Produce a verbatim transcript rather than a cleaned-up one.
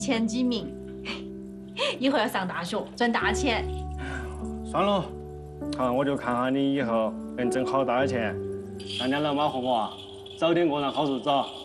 前几名，以后要上大学赚大钱。 算了，好，我就看下你以后能挣好大的钱，让你老妈和我啊早点过上好日子啊。